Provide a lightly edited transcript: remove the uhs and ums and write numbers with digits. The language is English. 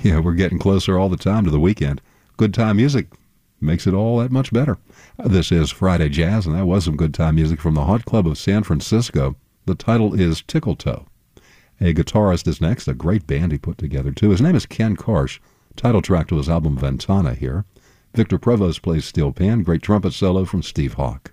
Yeah, we're getting closer all the time to the weekend. Good time music makes it all that much better. This is Friday Jazz, and that was some good time music from the Hot Club of San Francisco. The title is Tickletoe. A guitarist is next, a great band he put together, too. His name is Ken Karsh. Title track to his album Ventana here. Victor Provost plays steel pan. Great trumpet solo from Steve Hawk.